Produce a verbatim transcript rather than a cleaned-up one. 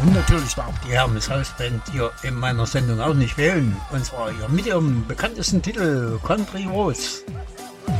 Natürlich darf die Hermes Hausband hier in meiner Sendung auch nicht fehlen. Und zwar hier mit ihrem bekanntesten Titel Country Roads.